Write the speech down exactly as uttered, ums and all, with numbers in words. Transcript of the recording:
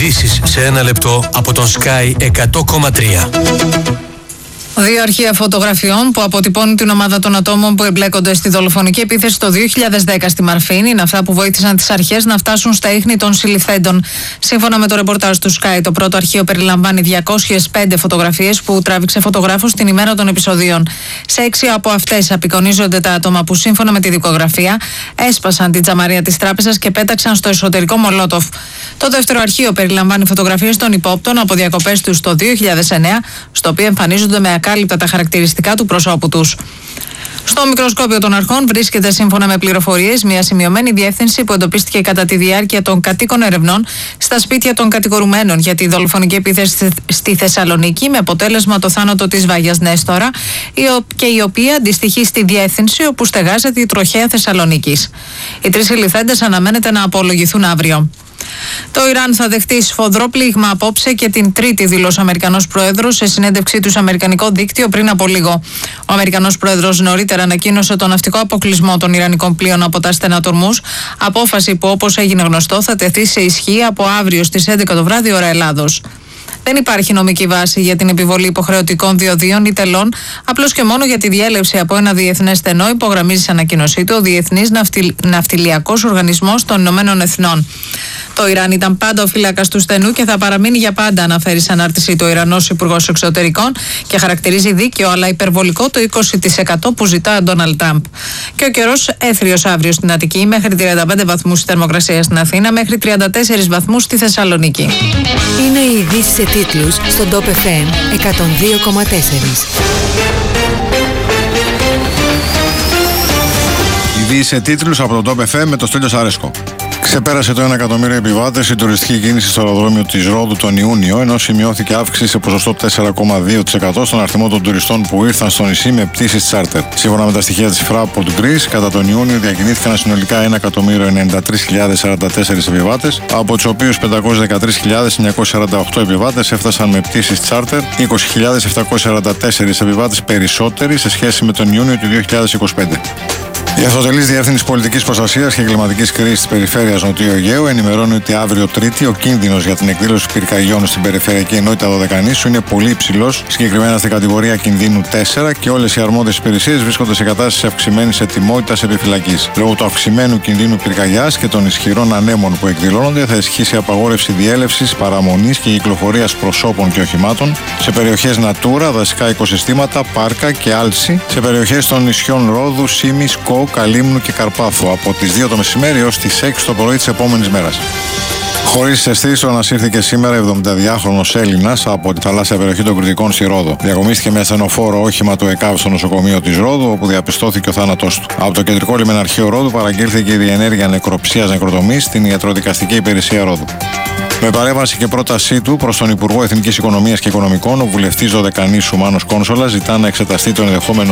Ειδήσεις σε ένα λεπτό από τον Sky εκατό κόμμα τρία. Δύο αρχεία φωτογραφιών που αποτυπώνουν την ομάδα των ατόμων που εμπλέκονται στη δολοφονική επίθεση το δύο χιλιάδες δέκα στη Μαρφίνη είναι αυτά που βοήθησαν τις αρχές να φτάσουν στα ίχνη των συλληφθέντων. Σύμφωνα με το ρεπορτάζ του Sky, το πρώτο αρχείο περιλαμβάνει διακόσιες πέντε φωτογραφίες που τράβηξε φωτογράφος την ημέρα των επεισοδίων. Σε έξι από αυτές απεικονίζονται τα άτομα που, σύμφωνα με τη δικογραφία, έσπασαν την τζαμαρία της τράπεζας και πέταξαν στο εσωτερικό μολότοφ. Το δεύτερο αρχείο περιλαμβάνει φωτογραφίες των υπόπτων από διακοπές τους το δύο χιλιάδες εννέα, στο οποίο εμφανίζονται με ακάλυπτα τα χαρακτηριστικά του προσώπου τους. Στο μικροσκόπιο των αρχών βρίσκεται, σύμφωνα με πληροφορίες, μια σημειωμένη διεύθυνση που εντοπίστηκε κατά τη διάρκεια των κατοίκων ερευνών στα σπίτια των κατηγορουμένων για τη δολοφονική επίθεση στη Θεσσαλονίκη, με αποτέλεσμα το θάνατο της Βάγιας Νέστορα, και η οποία αντιστοιχεί στη διεύθυνση όπου στεγάζεται η τροχέα Θεσσαλονίκης. Οι τρεις συλληφθέντες αναμένεται να απολογηθούν αύριο. Το Ιράν θα δεχτεί σφοδρό πλήγμα απόψε και την Τρίτη, δήλωσε ο Αμερικανός Πρόεδρος σε συνέντευξή του σε αμερικανικό δίκτυο πριν από λίγο. Ο Αμερικανός Πρόεδρος νωρίτερα ανακοίνωσε τον ναυτικό αποκλεισμό των Ιρανικών πλοίων από τα στενά του Ορμούζ, απόφαση που, όπως έγινε γνωστό, θα τεθεί σε ισχύ από αύριο στις έντεκα το βράδυ ώρα Ελλάδος. Δεν υπάρχει νομική βάση για την επιβολή υποχρεωτικών διοδίων ή τελών, απλώς και μόνο για τη διέλευση από ένα διεθνές στενό, υπογραμμίζει σε ανακοίνωσή του ο Διεθνής Ναυτιλ... Ναυτιλιακός Οργανισμός των Ηνωμένων Εθνών. Το Ιράν ήταν πάντα ο φύλακας του στενού και θα παραμείνει για πάντα, αναφέρει σε ανάρτησή του ο Ιρανός Υπουργός Εξωτερικών, και χαρακτηρίζει δίκαιο αλλά υπερβολικό το είκοσι τοις εκατό που ζητά ο Ντόναλντ Τραμπ. Και ο καιρός έθριος αύριο στην Αττική, μέχρι τριάντα πέντε βαθμούς η θερμοκρασία στην Αθήνα, μέχρι τριάντα τέσσερις βαθμούς στη Θεσσαλονίκη. Είναι οι ειδήσεις σε τίτλους στον Top εφ εμ εκατόν δύο κόμμα τέσσερα. Ειδήσεις σε τίτλους από τον Top εφ εμ με το Στέλιο Σαρέσκο. Ξεπέρασε το ένα εκατομμύριο επιβάτες η τουριστική κίνηση στο αεροδρόμιο της Ρόδου τον Ιούνιο, ενώ σημειώθηκε αύξηση σε ποσοστό τέσσερα κόμμα δύο τοις εκατό στον αριθμό των τουριστών που ήρθαν στο νησί με πτήσεις τσάρτερ. Σύμφωνα με τα στοιχεία της Fraport Greece, κατά τον Ιούνιο διακινήθηκαν συνολικά ένα εκατομμύριο ενενήντα τρεις χιλιάδες σαράντα τέσσερις επιβάτες, από τους οποίους πεντακόσιες δεκατρείς χιλιάδες εννιακόσιες σαράντα οκτώ επιβάτες έφτασαν με πτήσεις τσάρτερ, είκοσι χιλιάδες επτακόσιες σαράντα τέσσερις επιβάτες περισσότεροι σε σχέση με τον Ιούνιο του δύο χιλιάδες είκοσι πέντε. Η Αυτοτελής Διεύθυνση Πολιτικής Προστασίας και Εγκληματικής Κρίσης της Περιφέρειας Νοτιού Αιγαίου ενημερώνει ότι αύριο Τρίτη ο κίνδυνος για την εκδήλωση πυρκαγιών στην περιφερειακή ενότητα Δωδεκανήσου είναι πολύ υψηλός, συγκεκριμένα στην κατηγορία κινδύνου τέσσερα, και όλες οι αρμόδιες υπηρεσίες βρίσκονται σε κατάσταση αυξημένης ετοιμότητας επιφυλακής. Λόγω του αυξημένου κινδύνου πυρκαγιάς και των ισχυρών ανέμων που εκδηλώνονται, θα ισχύσει απαγόρευση διέλευσης, παραμονής και κυκλοφορίας προσώπων και οχημάτων σε περιοχές Natura, δασικά οικοσυστήματα, πάρκα και άλση, σε περιοχές των νησιών Ρόδου, Σίμης, Κο, Καλύμνου και Καρπάθου από τις δύο το μεσημέρι έως τις έξι το πρωί της επόμενης μέρας. Χωρίς αισθήσεις, ανασύρθηκε σήμερα εβδομηνταδυάχρονος Έλληνας από τη θαλάσσια περιοχή των Κρητικών στη Ρόδο. Διακομίστηκε με ασθενοφόρο όχημα του ΕΚΑΒ στο νοσοκομείο της Ρόδου, όπου διαπιστώθηκε ο θάνατός του. Από το κεντρικό λιμεναρχείο Ρόδου παραγγείλθηκε η διενέργεια νεκροψίας νεκροτομής στην ιατροδικαστική υπηρεσία Ρόδου. Με παρέμβαση και πρότασή του προς τον Υπουργό Εθνικής Οικονομίας και Οικονομικών, ο βουλευτής Δωδεκανήσου Μάνος Κόνσολας ζητά να εξεταστεί το ενδεχόμενο